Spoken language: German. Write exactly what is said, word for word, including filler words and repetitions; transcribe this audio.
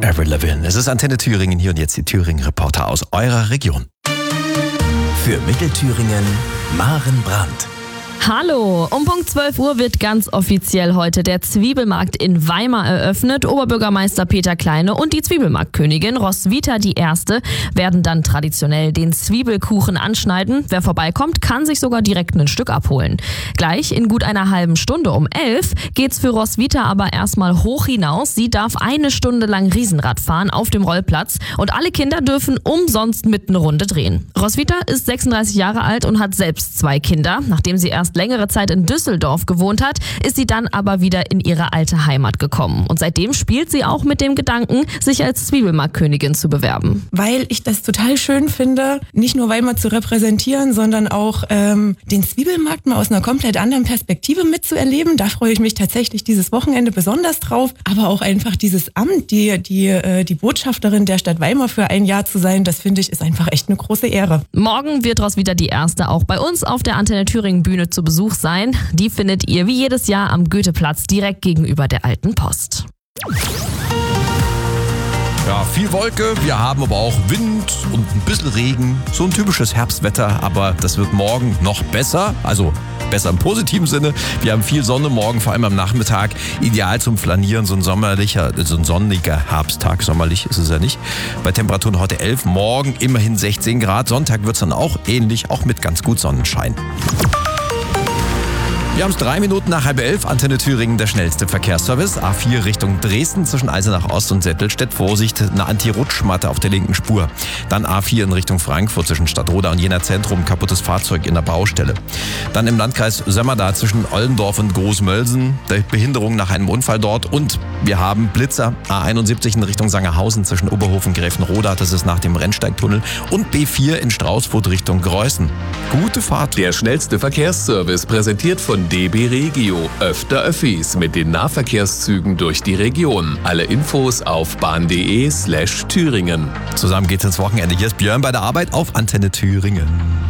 Avril Lavigne. Es ist Antenne Thüringen, hier und jetzt die Thüringen-Reporter aus eurer Region. Für Mittelthüringen, Maren Brandt. Hallo, um Punkt zwölf Uhr wird ganz offiziell heute der Zwiebelmarkt in Weimar eröffnet. Oberbürgermeister Peter Kleine und die Zwiebelmarktkönigin Roswitha die Erste werden dann traditionell den Zwiebelkuchen anschneiden. Wer vorbeikommt, kann sich sogar direkt ein Stück abholen. Gleich in gut einer halben Stunde um elf geht's für Roswitha aber erstmal hoch hinaus. Sie darf eine Stunde lang Riesenrad fahren auf dem Rollplatz und alle Kinder dürfen umsonst mit eine Runde drehen. Roswitha ist sechsunddreißig Jahre alt und hat selbst zwei Kinder. Nachdem sie erst längere Zeit in Düsseldorf gewohnt hat, ist sie dann aber wieder in ihre alte Heimat gekommen. Und seitdem spielt sie auch mit dem Gedanken, sich als Zwiebelmarktkönigin zu bewerben. Weil ich das total schön finde, nicht nur Weimar zu repräsentieren, sondern auch ähm, den Zwiebelmarkt mal aus einer komplett anderen Perspektive mitzuerleben. Da freue ich mich tatsächlich dieses Wochenende besonders drauf. Aber auch einfach dieses Amt, die, die, äh, die Botschafterin der Stadt Weimar für ein Jahr zu sein, das finde ich ist einfach echt eine große Ehre. Morgen wird Roswitha die Erste auch bei uns auf der Antenne Thüringen Bühne zu Besuch sein. Die findet ihr wie jedes Jahr am Goetheplatz direkt gegenüber der Alten Post. Ja, viel Wolke, wir haben aber auch Wind und ein bisschen Regen. So ein typisches Herbstwetter, aber das wird morgen noch besser. Also besser im positiven Sinne. Wir haben viel Sonne morgen, vor allem am Nachmittag. Ideal zum Flanieren, so ein sommerlicher, so ein sonniger Herbsttag. Sommerlich ist es ja nicht. Bei Temperaturen heute elf, morgen immerhin sechzehn Grad. Sonntag wird es dann auch ähnlich, auch mit ganz gut Sonnenschein. Wir haben es drei Minuten nach halb elf. Antenne Thüringen, der schnellste Verkehrsservice. A vier Richtung Dresden zwischen Eisenach Ost und Settelstedt. Vorsicht, eine Anti-Rutschmatte auf der linken Spur. Dann A vier in Richtung Frankfurt zwischen Stadtroda und Jena Zentrum. Kaputtes Fahrzeug in der Baustelle. Dann im Landkreis Sömmerda zwischen Ollendorf und Großmölsen. Der Behinderung nach einem Unfall dort. Und wir haben Blitzer. A einundsiebzig in Richtung Sangerhausen zwischen Oberhof und Gräfenroda. Das ist nach dem Rennsteigtunnel. Und B vier in Straußfurt Richtung Greußen. Gute Fahrt. Der schnellste Verkehrsservice präsentiert von D B Regio. Öfter Öffis mit den Nahverkehrszügen durch die Region. Alle Infos auf bahn.de slash Thüringen. Zusammen geht's ins Wochenende. Hier ist Björn bei der Arbeit auf Antenne Thüringen.